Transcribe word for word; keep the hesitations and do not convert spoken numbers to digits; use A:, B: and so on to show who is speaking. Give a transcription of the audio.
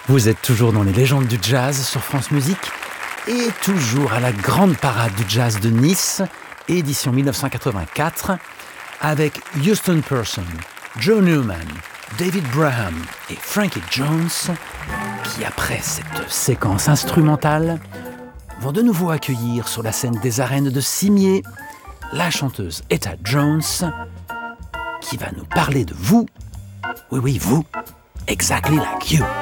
A: Vous êtes toujours dans les légendes du jazz sur France Musique et toujours à la grande parade du jazz de Nice, édition mille neuf cent quatre-vingt-quatre, avec Houston Person, Joe Newman, David Braham et Frankie Jones, qui après cette séquence instrumentale, vont de nouveau accueillir sur la scène des arènes de Cimiez la chanteuse Etta Jones, qui va nous parler de vous, oui oui vous, exactly like you.